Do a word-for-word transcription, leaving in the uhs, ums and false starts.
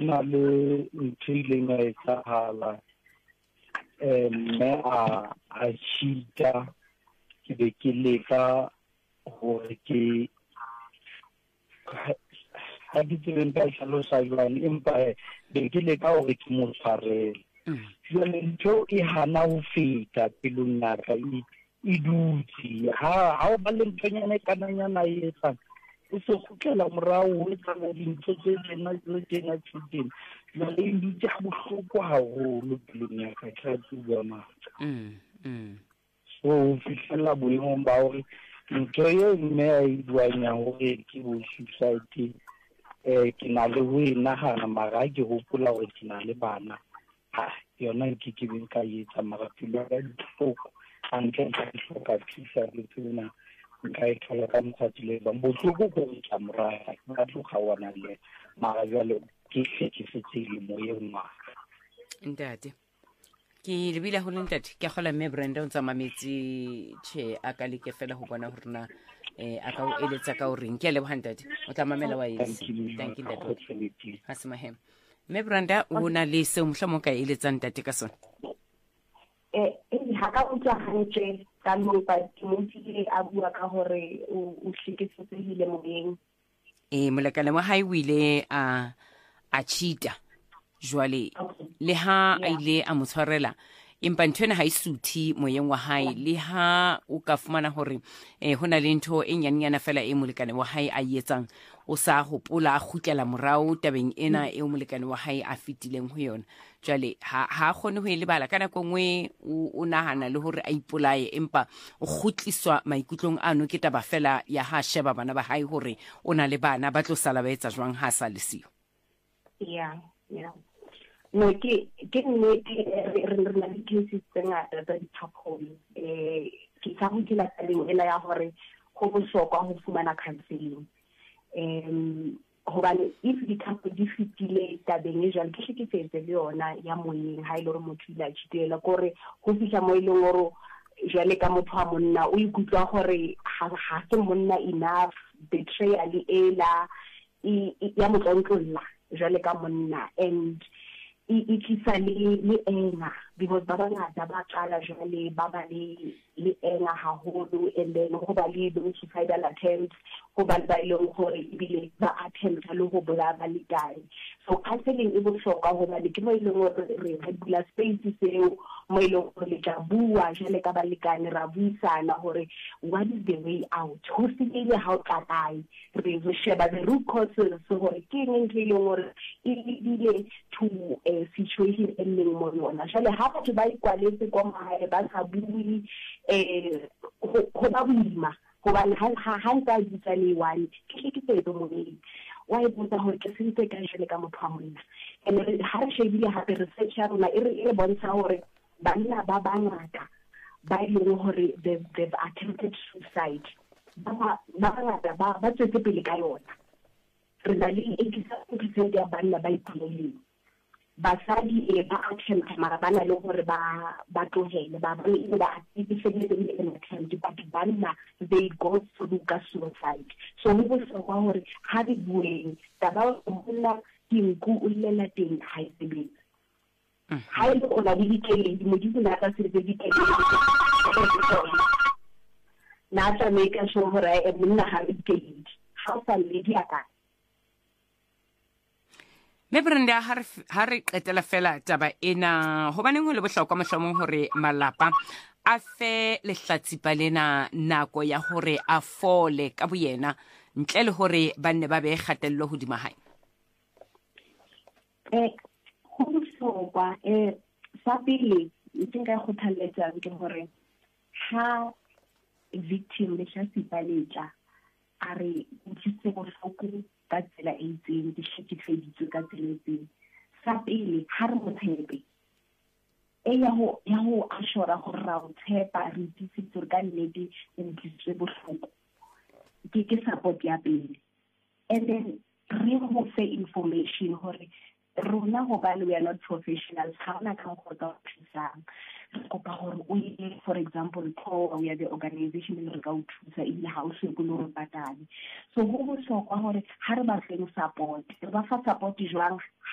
na le ntho ileng a etsahala mme a a cheata ke be ke leka hore ke ha ke tsebe nka hlalosa jwang empa be ke leka hore ke mo tshwarele jwale ntho e hana ho feta pelong ya ka e dutse ha ha o ba le nthonyana e kananyana e etsang o se kgutlela morao ho etsa dintho tse tsena le tena tsena jwale e dutse ha bohloko haholo pelong ya ka ke a tseba matla so ho fihlella boemong ba hore ntho e mme a e buang ya hore ke bo suicide eh ke na le ho e nahana mara ke hopola hore ke na le bana ha yona ke ke be ka etsa mara pelo ya dihloko hantle ka hloka thusa le tsena nka e thola ka mokgwatile ba bohloko go tla moraya ka tloga wana le mara jalo ke ke fetsile moyeng wa ntate ke lebile ho ntate ke gola mme Brenda o tsamametse che a ka le ke fela ho bona hore na eh aka o eletsa ka o reng ke le bohantate o tla mamela wa etse thank you ntate ha se mahem mme Brenda o na le se umhlamo ka eletsa ntate ka sona eh ha ka o tsa hantle ka mo ba tmotile a bua ka hore o hliketsetsehile moyeng eh molekane wa hae o ile a a cheata jwale le ha a ile a motshwarela empa nthwena ha isuthi moyeng wa hae le ha o ka fumana hore eh hona le ntho e nyanyana fela e molekane wa hae a etsang o sa hopola a khutlela morao tabeng ena e molekane wa hae a fitileng ho yona jwale ha ha khone ho elebala kana kongwe o nahana le hore a ipolaye empa o khutliswa maikutlong ano ke taba fela ya ha sheba bana ba hae hore ona le bana ba tlo sala ba etsa jwang ha sa lesio yeah yeah no ke ke ne re re na le cases tsenga tsa diphaphola eh ke sa go dila tseleng ela ya hore go bohlokwa ho fumana counseling um hobane if di couple di fitile tabeng e jalo ke se ke tsetse le yona ya moyeng ha ile re motho ila tshitela gore go fihla mo ile ngoro jale ka motho wa monna o ikutlwa gore ha ha se monna enough betrayal ela ya motlontlolla jale ka monna and e tlisa le enga because ba bangata ba qala jwale ba ba le le enga haholo and then go ba le suicidal attempts go ba ba ile gore ibile ba attempt le go bola ba le die so counseling e bohlokwa go ba le ke mo ile gore re bula space seo mo ile gore le tla bua jwale ka ba lekane ra buisana gore what is the way out ho se ile how ka tai re go sheba the root causes so gore ke eng ke ile gore e ile to a situation e leng mo yona jwale ha batho ba ikwaletse kwa mahae ba sa bui eh go ba buima go ba ha ha ntse a ditsa le one ke ke tseto mo neng wa e botsa gore ke sentse ka jele ka motho wa monna and ha re shebile ha re research ya rona e re e bontsha hore banna ba bangata ba ile hore they've attempted suicide ba ba bangata ba ba tsetse pele ka yona re na le eighty-seven percent ya banna ba ipoleleng basadi e ba attempt mara bana le hore ba ba tlohele ba ba ile ba ifedile le le attempt but banna they go through ka suicide so we will so hore ha di bueng taba bona ke nku o lela teng ha e sebetse ha ile o la di dikele di modimo na ka se di dikele na tla make sure hore e monna ha di dikele ha sa le di aka me Brenda ha re qetela fela taba ena ho baneng ho le bohlokwa mohlomong hore malapa a fe lehlatsipa lena nako ya hore a fole ka boyena ntle le hore banne ba be kgatello hodima hae eh ho bohlokwa eh sa pele nka go tlhaletsa ke hore ha victim le sha sipaletsa a re ntse go hloko ka tsela e itseng di shekifeditswe ka tsela e itseng sa pele ha re motshepe e ya ho ya ho ashora go ra o tshepa re tsitse ka nnete e ntse bohloko ke ke support ya pele and then re go fe information hore rona go ba le we are not professionals ha ona ka go ka thusang go ka gore o ile for example call we are the organization re ka o thusa ile ha o se go lo patale so go bohlokwa hore ha re ba feng support re ba fa support jwang